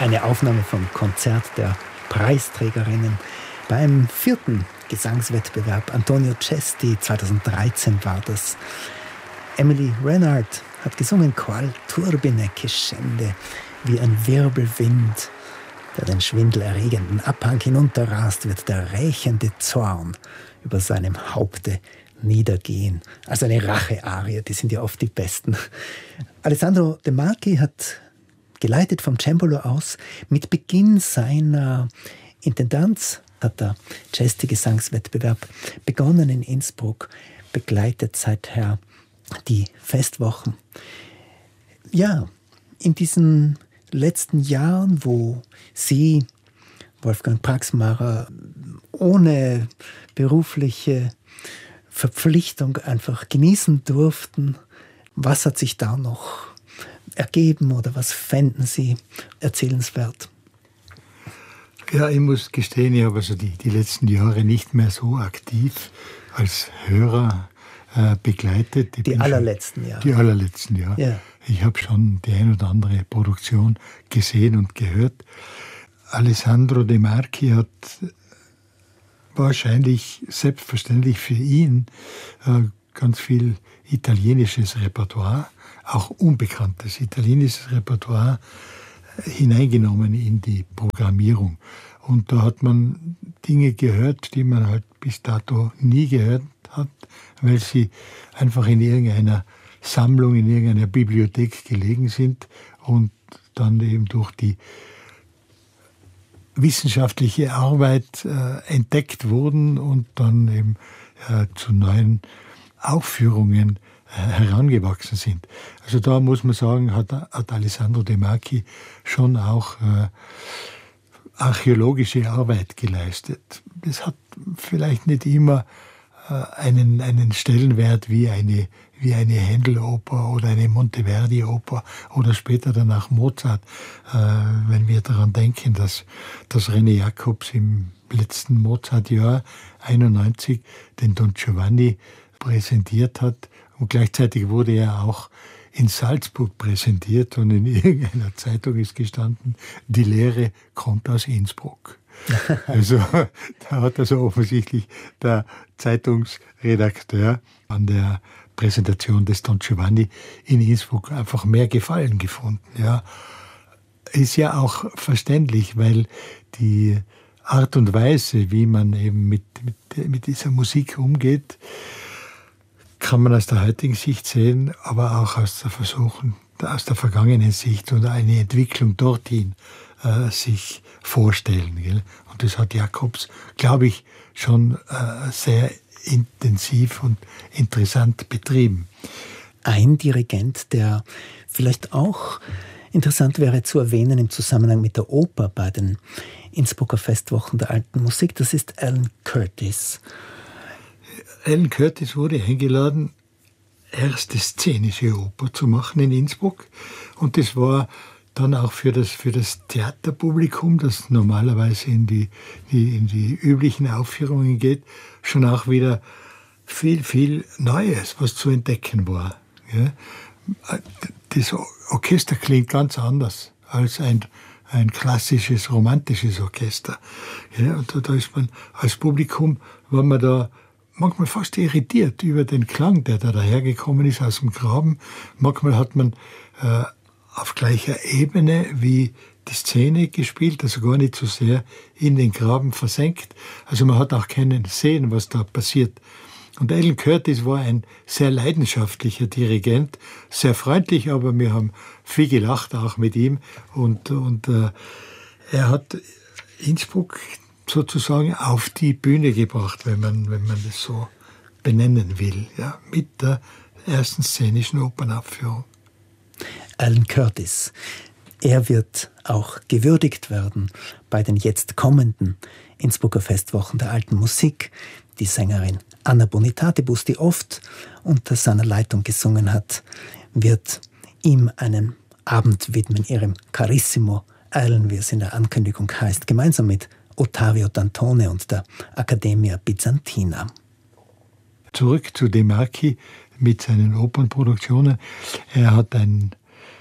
Eine Aufnahme vom Konzert der Preisträgerinnen beim 4. Gesangswettbewerb Antonio Cesti, 2013 war das. Emily Renard hat gesungen Qual turbine che scende, wie ein Wirbelwind, der den schwindelerregenden Abhang hinunterrast, wird der rächende Zorn über seinem Haupte niedergehen. Also eine Rache-Arie, die sind ja oft die besten. Alessandro De Marchi hat geleitet vom Cembalo aus. Mit Beginn seiner Intendanz hat der Cesti-Gesangswettbewerb begonnen in Innsbruck, begleitet seither die Festwochen. Ja, in diesen letzten Jahren, wo Sie, Wolfgang Praxmacher, ohne berufliche Verpflichtung einfach genießen durften, was hat sich da noch ergeben oder was fänden Sie erzählenswert? Ja, ich muss gestehen, ich habe also die letzten Jahre nicht mehr so aktiv als Hörer begleitet. Die allerletzten Jahre. Die allerletzten Jahre. Ja. Ich habe schon die ein oder andere Produktion gesehen und gehört. Alessandro De Marchi hat wahrscheinlich selbstverständlich für ihn ganz viel italienisches Repertoire, auch unbekanntes italienisches Repertoire hineingenommen in die Programmierung. Und da hat man Dinge gehört, die man halt bis dato nie gehört hat, weil sie einfach in irgendeiner Sammlung, in irgendeiner Bibliothek gelegen sind und dann eben durch die wissenschaftliche Arbeit entdeckt wurden und dann eben zu neuen Aufführungen herangewachsen sind. Also da muss man sagen, hat Alessandro De Marchi schon auch archäologische Arbeit geleistet. Das hat vielleicht nicht immer einen Stellenwert wie eine Händel-Oper oder eine Monteverdi-Oper oder später danach Mozart, wenn wir daran denken, dass René Jacobs im letzten Mozart-Jahr 91 den Don Giovanni präsentiert hat und gleichzeitig wurde er auch in Salzburg präsentiert und in irgendeiner Zeitung ist gestanden, die Lehre kommt aus Innsbruck. Also da hat also offensichtlich der Zeitungsredakteur an der Präsentation des Don Giovanni in Innsbruck einfach mehr Gefallen gefunden. Ja. Ist ja auch verständlich, weil die Art und Weise, wie man eben mit dieser Musik umgeht, kann man aus der heutigen Sicht sehen, aber auch aus der vergangenen Sicht und eine Entwicklung dorthin sich vorstellen. Gell? Und das hat Jacobs, glaube ich, schon sehr intensiv und interessant betrieben. Ein Dirigent, der vielleicht auch interessant wäre zu erwähnen im Zusammenhang mit der Oper bei den Innsbrucker Festwochen der alten Musik, das ist Alan Curtis. Alan Curtis wurde eingeladen, erste szenische Oper zu machen in Innsbruck. Und das war dann auch für das Theaterpublikum, das normalerweise in die üblichen Aufführungen geht, schon auch wieder viel, viel Neues, was zu entdecken war. Ja. Das Orchester klingt ganz anders als ein klassisches, romantisches Orchester. Ja, und da ist man als Publikum, war man da manchmal fast irritiert über den Klang, der da dahergekommen ist aus dem Graben. Manchmal hat man auf gleicher Ebene wie die Szene gespielt, also gar nicht so sehr in den Graben versenkt. Also man hat auch können sehen, was da passiert. Und Alan Curtis war ein sehr leidenschaftlicher Dirigent, sehr freundlich, aber wir haben viel gelacht auch mit ihm. Und er hat Innsbruck sozusagen auf die Bühne gebracht, wenn man das so benennen will, ja, mit der ersten szenischen Opernaufführung. Alan Curtis. Er wird auch gewürdigt werden bei den jetzt kommenden Innsbrucker Festwochen der alten Musik. Die Sängerin Anna Bonitatibus, die oft unter seiner Leitung gesungen hat, wird ihm einen Abend widmen, ihrem Carissimo Alan, wie es in der Ankündigung heißt, gemeinsam mit Ottavio Dantone und der Accademia Byzantina. Zurück zu De Marchi mit seinen Opernproduktionen. Er hat ein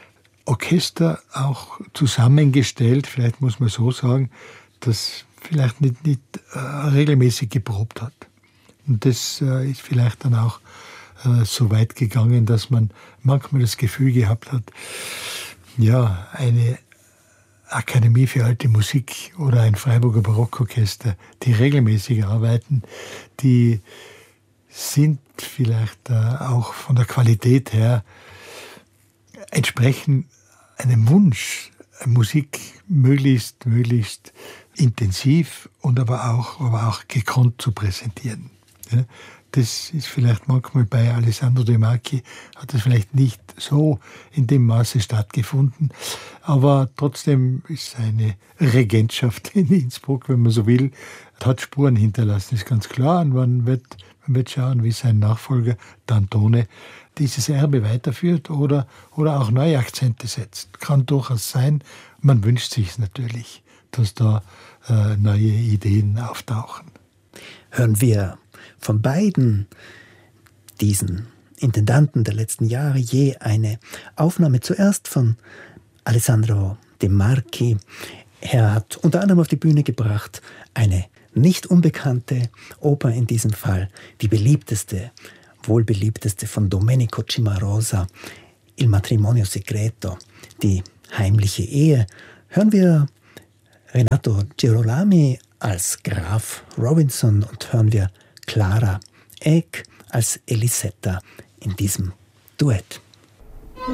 Orchester auch zusammengestellt, vielleicht muss man so sagen, das vielleicht nicht regelmäßig geprobt hat. Und das ist vielleicht dann auch so weit gegangen, dass man manchmal das Gefühl gehabt hat, ja, eine Akademie für alte Musik oder ein Freiburger Barockorchester, die regelmäßig arbeiten, die sind vielleicht auch von der Qualität her entsprechen einem Wunsch, Musik möglichst intensiv und aber auch gekonnt zu präsentieren. Ja, das ist vielleicht manchmal bei Alessandro De Marchi, hat das vielleicht nicht so in dem Maße stattgefunden, aber trotzdem ist seine Regentschaft in Innsbruck, wenn man so will, hat Spuren hinterlassen, ist ganz klar. Und man wird schauen, wie sein Nachfolger Dantone dieses Erbe weiterführt oder auch neue Akzente setzt. Kann durchaus sein. Man wünscht sich natürlich, dass da neue Ideen auftauchen. Hören wir von beiden diesen Intendanten der letzten Jahre je eine Aufnahme. Zuerst von Alessandro De Marchi. Er hat unter anderem auf die Bühne gebracht eine nicht unbekannte Oper, in diesem Fall die beliebteste, wohl beliebteste von Domenico Cimarosa, Il matrimonio segreto, die heimliche Ehe. Hören wir Renato Girolami als Graf Robinson und hören wir Clara Eck als Elisetta in diesem Duett.